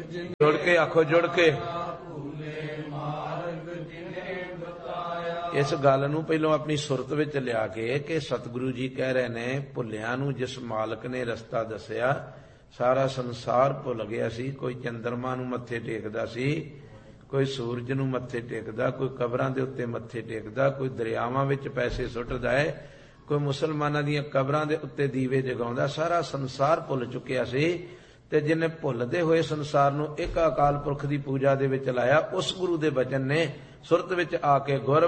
जुड़ के आखो जुड़ के इस गल नूं पहलों अपनी सुरत विच लिया के सतगुरु जी कह रहे ने भुलिया नूं जिस मालक ने रस्ता दसिया सारा संसार भुल गया सी। कोई चंद्रमा नूं मत्थे टेकदा सी, कोई सूरज नूं मत्थे टेकदा, कोई कबरां दे उत्ते मत्थे टेकदा, कोई दरियावां विच पैसे सुੱਟਦਾ है, कोई मुसलमानां दीयां कबरां दे उत्ते दीवे जगाउंदा। सारा संसार भुल चुकिया सी ते जिन्हें भुलदे होए संसार नूं एक अकाल पुरख दी पूजा दे विच लाया, उस गुरु दे वचन ने सुरत विच आके गुर